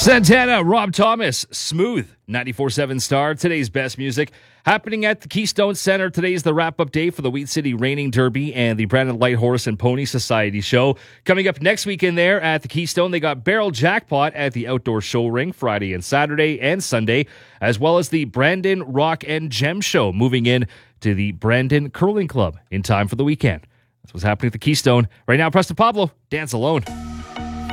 Santana, Rob Thomas, Smooth, 94.7 Star. Today's best music happening at the Keystone Center. Today's the wrap-up day for the Wheat City Reining Derby and the Brandon Light Horse and Pony Society show. Coming up next weekend there at the Keystone, they got Barrel Jackpot at the Outdoor Show Ring Friday and Saturday and Sunday, as well as the Brandon Rock and Gem Show moving in to the Brandon Curling Club in time for the weekend. That's what's happening at the Keystone. Right now, Preston Pablo, Dance Alone.